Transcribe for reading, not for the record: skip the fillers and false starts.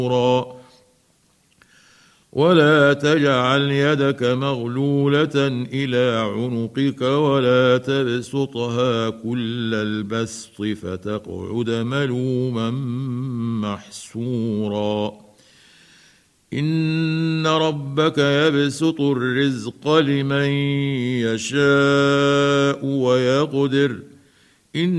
ولا تجعل يدك مغلولة إلى عنقك ولا تبسطها كل البسط فتقعد ملوما محسورا إن ربك يبسط الرزق لمن يشاء ويقدر